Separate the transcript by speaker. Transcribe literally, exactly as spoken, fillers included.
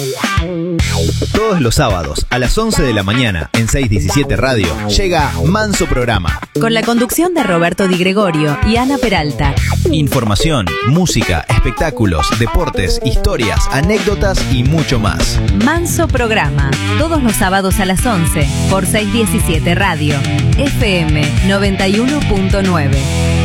Speaker 1: Todos los sábados a las once de la mañana en seiscientos diecisiete Radio llega Manso Programa.
Speaker 2: Con la conducción de Roberto Di Gregorio y Ana Peralta.
Speaker 1: Información, música, espectáculos, deportes, historias, anécdotas y mucho más.
Speaker 2: Manso Programa. Todos los sábados a las once por seiscientos diecisiete Radio. F M noventa y uno punto nueve.